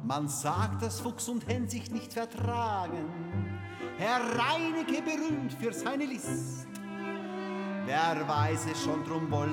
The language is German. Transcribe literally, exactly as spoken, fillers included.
Man sagt, dass Fuchs und Hen sich nicht vertragen. Herr Reineke berühmt für seine List. Wer weiß es schon, drum wollt